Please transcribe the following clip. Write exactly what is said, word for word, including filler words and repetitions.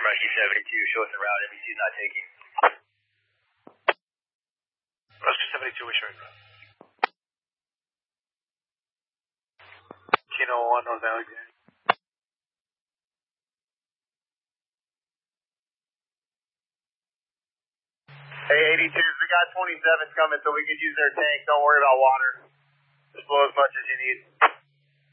Rocky seventy-two, show us the route. M B C's not taking. Roger seventy-two, we're showing route. Kilo one, North Alexander. Hey, eighty-twos, we got twenty-sevens coming so we can use their tank. Don't worry about water. Just blow as much as you need.